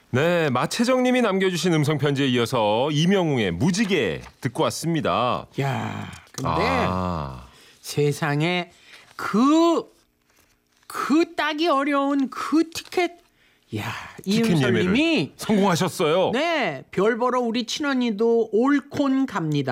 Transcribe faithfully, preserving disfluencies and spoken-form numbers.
네, 마채정님이 남겨주신 음성편지에 이어서 이명웅의 무지개 듣고 왔습니다. 야, 근데 아, 세상에 그, 그 따기 어려운 그 티켓, 야, 티켓 이은설님이 예매를 성공하셨어요. 네, 별 보러 우리 친언니도 올콘 갑니다.